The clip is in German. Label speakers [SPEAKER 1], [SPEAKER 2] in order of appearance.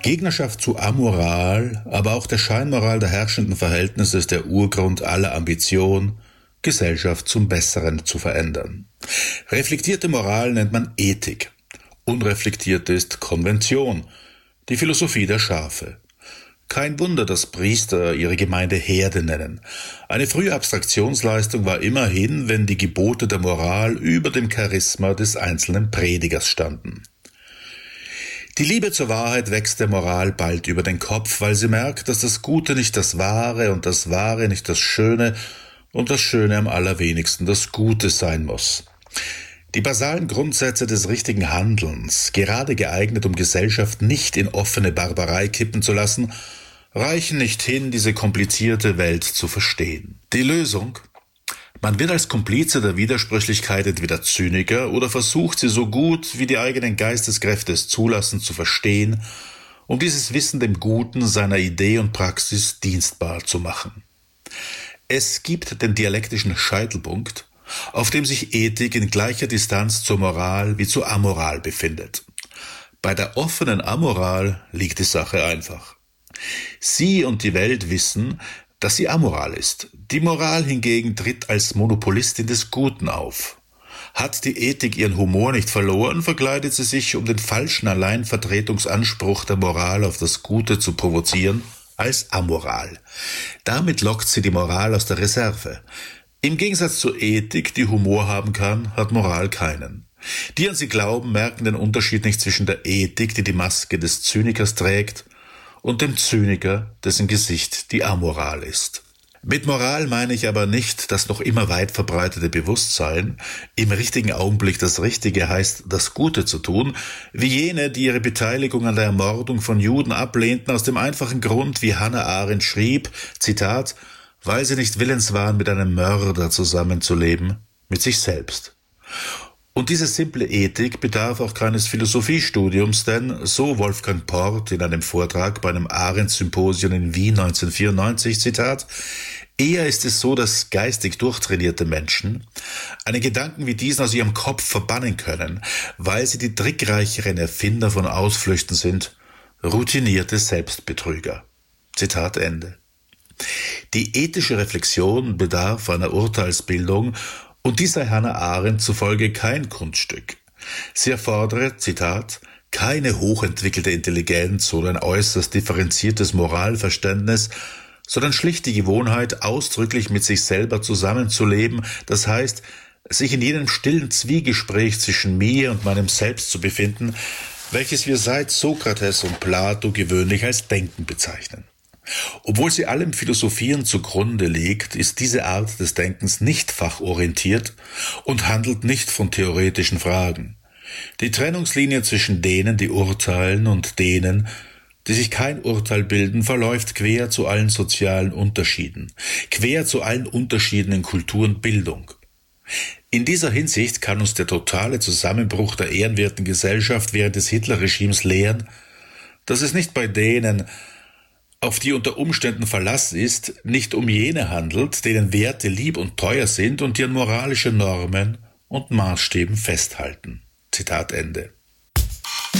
[SPEAKER 1] Gegnerschaft zu Amoral, aber auch der Scheinmoral der herrschenden Verhältnisse ist der Urgrund aller Ambition, Gesellschaft zum Besseren zu verändern. Reflektierte Moral nennt man Ethik. Unreflektierte ist Konvention, die Philosophie der Schafe. Kein Wunder, dass Priester ihre Gemeinde Herde nennen. Eine frühe Abstraktionsleistung war immerhin, wenn die Gebote der Moral über dem Charisma des einzelnen Predigers standen. Die Liebe zur Wahrheit wächst der Moral bald über den Kopf, weil sie merkt, dass das Gute nicht das Wahre und das Wahre nicht das Schöne und das Schöne am allerwenigsten das Gute sein muss. Die basalen Grundsätze des richtigen Handelns, gerade geeignet, um Gesellschaft nicht in offene Barbarei kippen zu lassen, reichen nicht hin, diese komplizierte Welt zu verstehen. Die Lösung? Man wird als Komplize der Widersprüchlichkeit entweder Zyniker oder versucht, sie so gut wie die eigenen Geisteskräfte es zulassen zu verstehen, um dieses Wissen dem Guten seiner Idee und Praxis dienstbar zu machen. Es gibt den dialektischen Scheitelpunkt, auf dem sich Ethik in gleicher Distanz zur Moral wie zur Amoral befindet. Bei der offenen Amoral liegt die Sache einfach. Sie und die Welt wissen, dass sie amoral ist. Die Moral hingegen tritt als Monopolistin des Guten auf. Hat die Ethik ihren Humor nicht verloren, verkleidet sie sich, um den falschen Alleinvertretungsanspruch der Moral auf das Gute zu provozieren, als amoral. Damit lockt sie die Moral aus der Reserve. Im Gegensatz zur Ethik, die Humor haben kann, hat Moral keinen. Die an sie glauben, merken den Unterschied nicht zwischen der Ethik, die die Maske des Zynikers trägt, und dem Zyniker, dessen Gesicht die Amoral ist. Mit Moral meine ich aber nicht das noch immer weit verbreitete Bewusstsein, im richtigen Augenblick das Richtige heißt, das Gute zu tun, wie jene, die ihre Beteiligung an der Ermordung von Juden ablehnten, aus dem einfachen Grund, wie Hannah Arendt schrieb, Zitat, weil sie nicht willens waren, mit einem Mörder zusammenzuleben, mit sich selbst. Und diese simple Ethik bedarf auch keines Philosophiestudiums, denn, so Wolfgang Port in einem Vortrag bei einem Arendt-Symposium in Wien 1994, Zitat, eher ist es so, dass geistig durchtrainierte Menschen einen Gedanken wie diesen aus ihrem Kopf verbannen können, weil sie die trickreicheren Erfinder von Ausflüchten sind, routinierte Selbstbetrüger. Zitat Ende. Die ethische Reflexion bedarf einer Urteilsbildung, und dies sei Hannah Arendt zufolge kein Kunststück. Sie erfordere, Zitat, keine hochentwickelte Intelligenz oder ein äußerst differenziertes Moralverständnis, sondern schlicht die Gewohnheit, ausdrücklich mit sich selber zusammenzuleben, das heißt, sich in jenem stillen Zwiegespräch zwischen mir und meinem Selbst zu befinden, welches wir seit Sokrates und Plato gewöhnlich als Denken bezeichnen. Obwohl sie allem Philosophieren zugrunde liegt, ist diese Art des Denkens nicht fachorientiert und handelt nicht von theoretischen Fragen. Die Trennungslinie zwischen denen, die urteilen, und denen, die sich kein Urteil bilden, verläuft quer zu allen sozialen Unterschieden, quer zu allen Unterschieden in Kultur und Bildung. In dieser Hinsicht kann uns der totale Zusammenbruch der ehrenwerten Gesellschaft während des Hitlerregimes lehren, dass es nicht bei denen, auf die unter Umständen Verlass ist, nicht um jene handelt, denen Werte lieb und teuer sind und die an moralische Normen und Maßstäben festhalten. Zitat Ende.